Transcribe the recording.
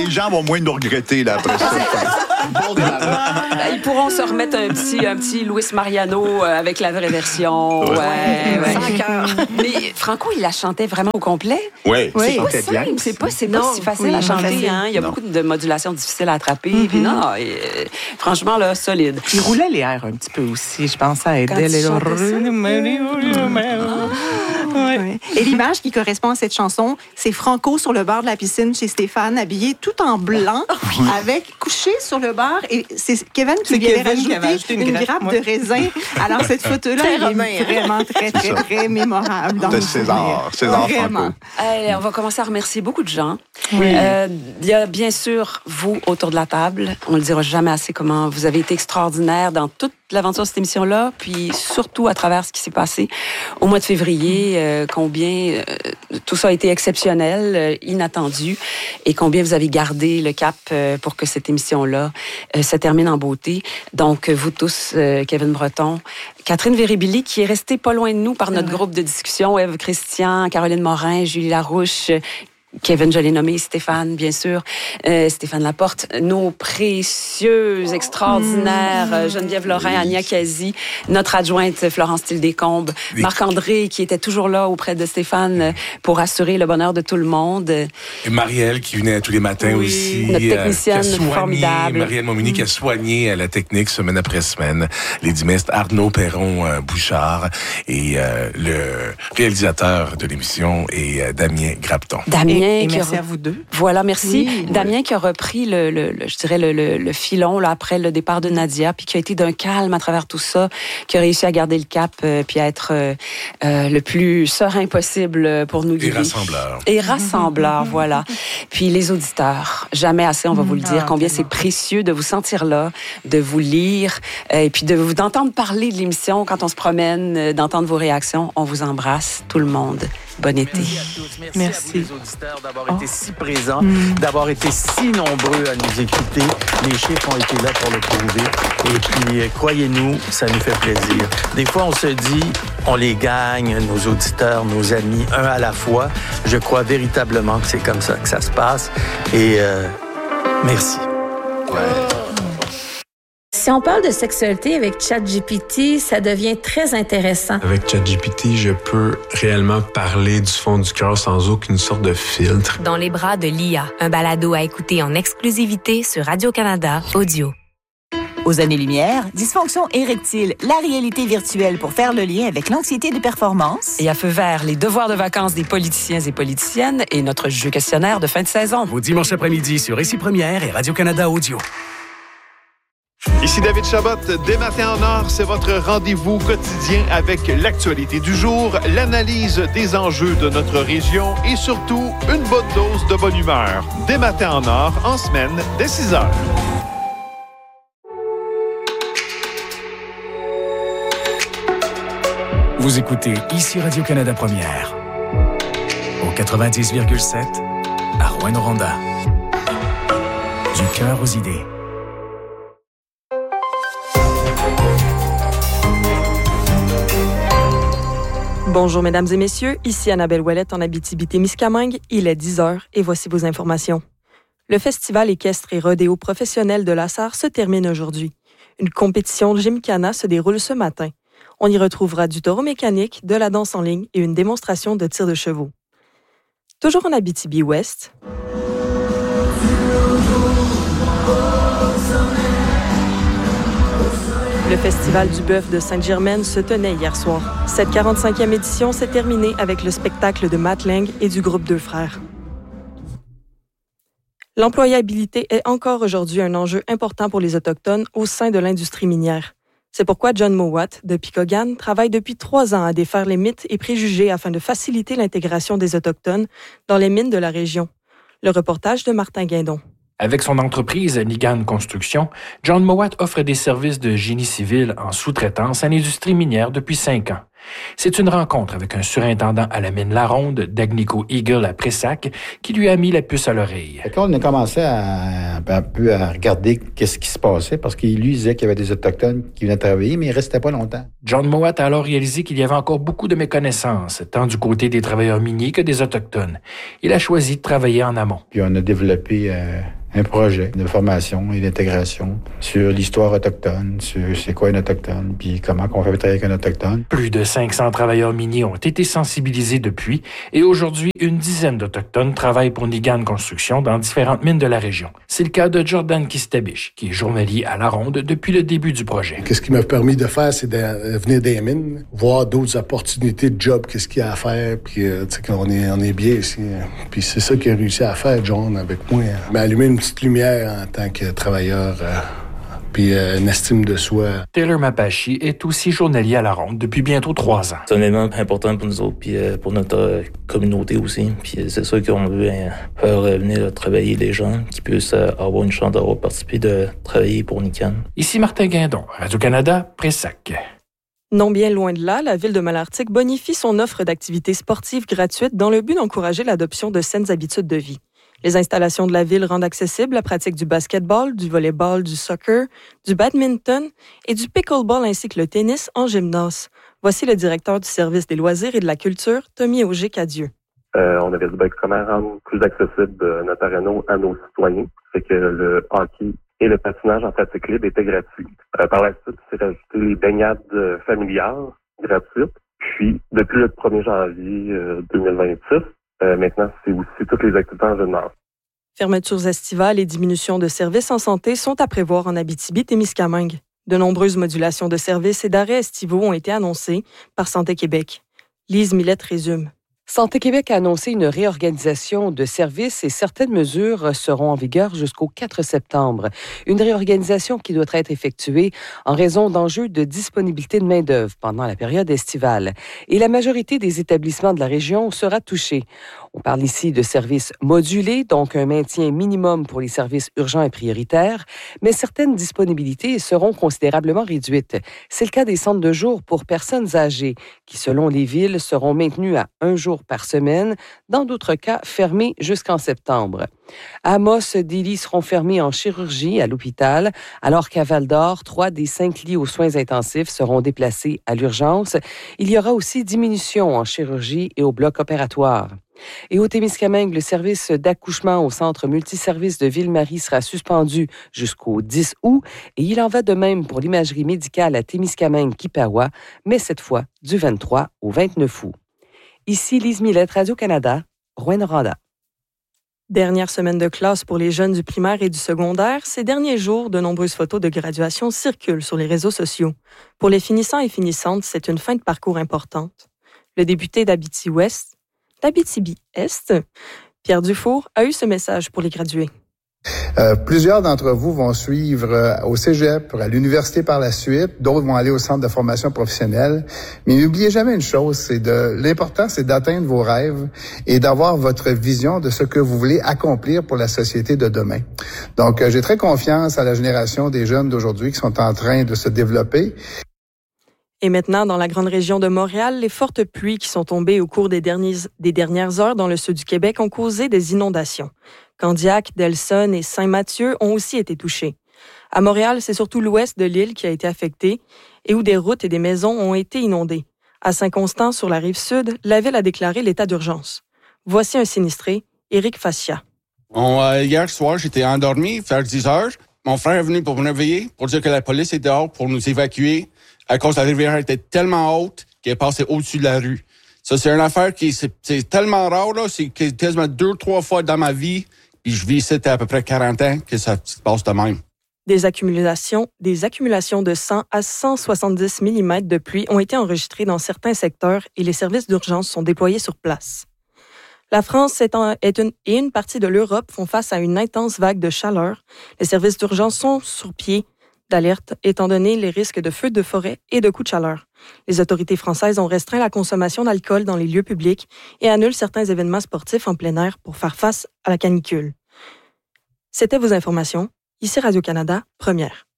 les gens vont moins nous regretter là, après ça. Bon démarrage. Ils pourront se remettre un petit Luis Mariano avec la vraie version. Ouais. Sans cœur. Mais Franco, il la chantait vraiment au complet. Oui. C'est pas chantait bien. simple, c'est pas Non, si facile oui, à chanter. facile. Hein. Il y a beaucoup de modulations difficiles à attraper. Puis non, franchement, là, solide. Il roulait les airs un petit peu aussi, je pense, à Quand aider il les... chantait ça? Ouais. Et l'image qui correspond à cette chanson, c'est Franco sur le bord de la piscine chez Stéphane, habillé tout en blanc, avec couché sur le bord. Et c'est Kevin qui C'est lui avait Kevin qui avait rajouté ajouté une une grappe grappe, de raisin. Alors cette photo-là, Très elle romain, est hein? vraiment très mémorable. dans De le César souvenir. Franco. Vraiment. On va commencer à remercier beaucoup de gens. Il y a bien sûr vous autour de la table. On ne le dira jamais assez comment vous avez été extraordinaire dans toute l'aventure de cette émission-là, puis surtout à travers ce qui s'est passé au mois de février, combien tout ça a été exceptionnel, inattendu, et combien vous avez gardé le cap pour que cette émission-là se termine en beauté. Donc, vous tous, Kevin Breton, Catherine Véribili, qui est restée pas loin de nous par notre groupe de discussion, Ève Christian, Caroline Morin, Julie Larouche, Kevin, je l'ai nommé, Stéphane, bien sûr, Stéphane Laporte, nos précieuses, extraordinaires, Geneviève Lorrain, Ania Kazi, notre adjointe Florence Tildécombe, Marc-André, qui était toujours là auprès de Stéphane pour assurer le bonheur de tout le monde. Et Marielle, qui venait tous les matins aussi. Notre technicienne qui a soigné, formidable. Marielle Momini, qui a soigné la technique semaine après semaine. Les dimestres Arnaud Perron-Bouchard et le réalisateur de l'émission est Damien Grapton. Damien, Et qui merci a... à vous deux. Voilà, merci. Oui, Damien qui a repris je dirais le filon là, après le départ de Nadia, puis qui a été d'un calme à travers tout ça, qui a réussi à garder le cap, puis à être le plus serein possible pour nous guider. Et rassembleur, voilà. Puis les auditeurs, jamais assez, on va vous le dire, combien c'est précieux de vous sentir là, de vous lire, et puis d'entendre parler de l'émission quand on se promène, d'entendre vos réactions. On vous embrasse, tout le monde. Bon été. Merci à tous. Merci Merci. à vous, les auditeurs, d'avoir été si présents, d'avoir été si nombreux à nous écouter. Les chiffres ont été là pour le prouver. Et puis, croyez-nous, ça nous fait plaisir. Des fois, on se dit, on les gagne, nos auditeurs, nos amis, un à la fois. Je crois véritablement que c'est comme ça que ça se passe. Et merci. Si on parle de sexualité avec ChatGPT, ça devient très intéressant. Avec ChatGPT, je peux réellement parler du fond du cœur sans aucune sorte de filtre. Dans les bras de l'IA, un balado à écouter en exclusivité sur Radio-Canada Audio. Aux années-lumière, dysfonction érectile, la réalité virtuelle pour faire le lien avec l'anxiété de performance. Et à feu vert, les devoirs de vacances des politiciens et politiciennes et notre jeu questionnaire de fin de saison. Au dimanche après-midi sur Ici Première et Radio-Canada Audio. Ici David Chabot, dès Matin en Or, c'est votre rendez-vous quotidien avec l'actualité du jour, l'analyse des enjeux de notre région et surtout une bonne dose de bonne humeur. Dès Matin en Or, en semaine, dès 6 heures. Vous écoutez Ici Radio-Canada Première. Au 90,7 à Rouyn-Noranda. Du cœur aux idées. Bonjour, mesdames et messieurs. Ici Annabelle Ouellette en Abitibi-Témiscamingue. Il est 10 heures et voici vos informations. Le festival équestre et rodéo professionnel de la Sarre se termine aujourd'hui. Une compétition Gymkhana se déroule ce matin. On y retrouvera du taureau mécanique, de la danse en ligne et une démonstration de tir de chevaux. Toujours en Abitibi-Ouest. Le Festival du bœuf de Sainte-Germaine se tenait hier soir. Cette 45e édition s'est terminée avec le spectacle de Matt Lang et du groupe Deux Frères. L'employabilité est encore aujourd'hui un enjeu important pour les Autochtones au sein de l'industrie minière. C'est pourquoi John Mowat, de Picogan, travaille depuis 3 ans à défaire les mythes et préjugés afin de faciliter l'intégration des Autochtones dans les mines de la région. Le reportage de Martin Guindon. Avec son entreprise Nigan Construction, John Mowat offre des services de génie civil en sous-traitance à l'industrie minière depuis 5 ans. C'est une rencontre avec un surintendant à la mine LaRonde d'Agnico Eagle à Pressac qui lui a mis la puce à l'oreille. Quand on a commencé un peu à regarder qu'est-ce qui se passait, parce qu'il lui disait qu'il y avait des Autochtones qui venaient travailler, mais ils restaient pas longtemps. John Mowat a alors réalisé qu'il y avait encore beaucoup de méconnaissances, tant du côté des travailleurs miniers que des Autochtones. Il a choisi de travailler en amont. Puis on a développé un projet de formation et d'intégration sur l'histoire autochtone, sur c'est quoi un autochtone, puis comment on fait travailler avec un autochtone. Plus de 500 travailleurs miniers ont été sensibilisés depuis et aujourd'hui, une dizaine d'Autochtones travaillent pour Nigan Construction dans différentes mines de la région. C'est le cas de Jordan Kistabish, qui est journalier à LaRonde depuis le début du projet. Qu'est-ce qui m'a permis de faire, c'est de venir des mines, voir d'autres opportunités de job, qu'est-ce qu'il y a à faire, puis tu sais qu'on est bien ici. Puis c'est ça qu'il a réussi à faire, John, avec moi. M'allumer une petite lumière en tant que travailleur, puis une estime de soi. Taylor Mapachi est aussi journalier à LaRonde depuis bientôt 3 ans. C'est un élément important pour nous autres, puis pour notre communauté aussi. Puis c'est ça qu'on veut faire venir travailler les gens qui puissent avoir une chance d'avoir participé de travailler pour Nican. Ici Martin Guindon, Radio-Canada, Pressac. Non bien loin de là, la ville de Malartic bonifie son offre d'activités sportives gratuites dans le but d'encourager l'adoption de saines habitudes de vie. Les installations de la ville rendent accessible la pratique du basketball, du volleyball, du soccer, du badminton et du pickleball ainsi que le tennis en gymnase. Voici le directeur du service des loisirs et de la culture, Tommy Auger-Cadieux. On avait dit comment rendre plus accessible notre aréna à nos citoyens. C'est que le hockey et le patinage en pratique libre étaient gratuits. Par la suite, c'est rajouté les baignades familiales gratuites. Puis, depuis le 1er janvier 2026, maintenant, c'est aussi toutes les activités en jeune âge. Fermetures estivales et diminutions de services en santé sont à prévoir en Abitibi-Témiscamingue. De nombreuses modulations de services et d'arrêts estivaux ont été annoncées par Santé Québec. Lise Millette résume. Santé Québec a annoncé une réorganisation de services et certaines mesures seront en vigueur jusqu'au 4 septembre. Une réorganisation qui doit être effectuée en raison d'enjeux de disponibilité de main-d'œuvre pendant la période estivale. Et la majorité des établissements de la région sera touchée. On parle ici de services modulés, donc un maintien minimum pour les services urgents et prioritaires, mais certaines disponibilités seront considérablement réduites. C'est le cas des centres de jour pour personnes âgées, qui, selon les villes, seront maintenus à 1 jour par semaine, dans d'autres cas fermés jusqu'en septembre. À Amos, des lits seront fermés en chirurgie à l'hôpital, alors qu'à Val-d'Or, 3 des 5 lits aux soins intensifs seront déplacés à l'urgence. Il y aura aussi diminution en chirurgie et au bloc opératoire. Et au Témiscamingue, le service d'accouchement au centre multiservice de Ville-Marie sera suspendu jusqu'au 10 août et il en va de même pour l'imagerie médicale à Témiscamingue-Kipawa, mais cette fois du 23 au 29 août. Ici Lise Millette, Radio-Canada, Rouyn-Noranda. Dernière semaine de classe pour les jeunes du primaire et du secondaire, ces derniers jours, de nombreuses photos de graduation circulent sur les réseaux sociaux. Pour les finissants et finissantes, c'est une fin de parcours importante. Le député d'Abitibi-Est, Pierre Dufour, a eu ce message pour les gradués. Plusieurs d'entre vous vont suivre au cégep, à l'université par la suite. D'autres vont aller au centre de formation professionnelle. Mais n'oubliez jamais une chose, l'important, c'est d'atteindre vos rêves et d'avoir votre vision de ce que vous voulez accomplir pour la société de demain. Donc, j'ai très confiance à la génération des jeunes d'aujourd'hui qui sont en train de se développer. Et maintenant, dans la grande région de Montréal, les fortes pluies qui sont tombées au cours des dernières heures dans le sud du Québec ont causé des inondations. Candiac, Delson et Saint-Mathieu ont aussi été touchés. À Montréal, c'est surtout l'ouest de l'île qui a été affecté et où des routes et des maisons ont été inondées. À Saint-Constant, sur la rive sud, la ville a déclaré l'état d'urgence. Voici un sinistré, Éric Fascia. Hier soir, j'étais endormi, vers 10 heures. Mon frère est venu pour me réveiller, pour dire que la police est dehors pour nous évacuer à cause que la rivière était tellement haute qu'elle est passée au-dessus de la rue. Ça, c'est une affaire c'est tellement rare, là. C'est quasiment 2-3 fois dans ma vie. Puis je vis ici à peu près 40 ans que ça se passe de même. Des accumulations de 100 à 170 mm de pluie ont été enregistrées dans certains secteurs et les services d'urgence sont déployés sur place. La France et une partie de l'Europe font face à une intense vague de chaleur. Les services d'urgence sont sur pied d'alerte étant donné les risques de feux de forêt et de coups de chaleur. Les autorités françaises ont restreint la consommation d'alcool dans les lieux publics et annulent certains événements sportifs en plein air pour faire face à la canicule. C'était vos informations. Ici Radio-Canada, première.